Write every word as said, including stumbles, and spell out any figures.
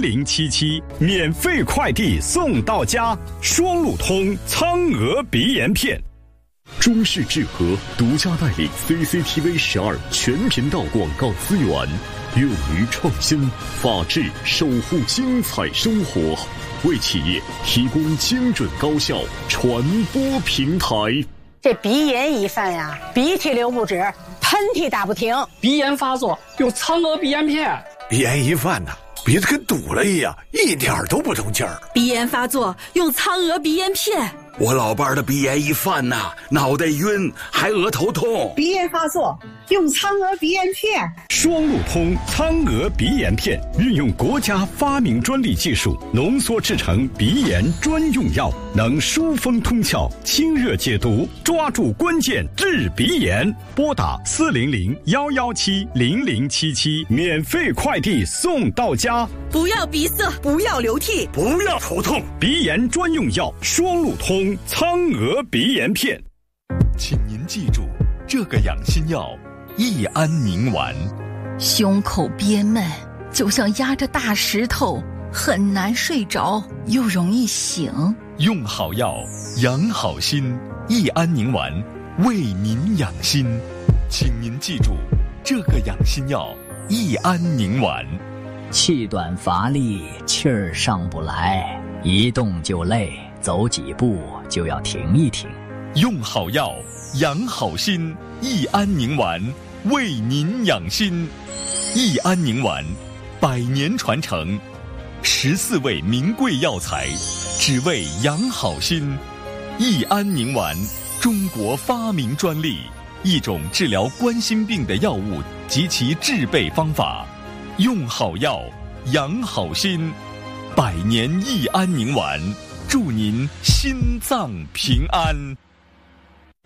零零七七，免费快递送到家。双路通苍鹅鼻炎片。 中视智和独家代理 C C T V 十二全频道广告资源，勇于创新，法治守护精彩生活，为企业提供精准高效传播平台。 这鼻炎一犯呀，鼻涕流不止，喷嚏打不停， 鼻炎发作用苍鹅鼻炎片。 鼻炎一犯呢，鼻子跟堵了一样，一点都不通气儿。 鼻炎发作用苍鹅鼻炎片。 我老伴儿的鼻炎一犯呐，脑袋晕，还额头痛。 鼻炎发作用苍鹅鼻炎片。 双路通苍鹅鼻炎片，运用国家发明专利技术浓缩制成鼻炎专用药，能疏风通窍、清热解毒，抓住关键治鼻炎。拨打四零零幺幺七零零七七，免费快递送到家。 不要鼻塞，不要流涕， 不要头痛， 鼻炎专用药双路通苍鹅鼻炎片。 请您记住这个养心药：益安宁丸。 胸口憋闷，就像压着大石头，很难睡着，又容易醒。 用好药，养好心。益安宁丸，为您养心。请您记住这个养心药：益安宁丸。 气短乏力，气儿上不来，一动就累，走几步就要停一停。 用好药，养好心。益安宁丸，为您养心。益安宁丸，百年传承，十四味名贵药材，只为养好心。益安宁丸，中国发明专利，一种治疗冠心病的药物及其制备方法。用好药，养好心。百年益安宁丸，祝您心脏平安。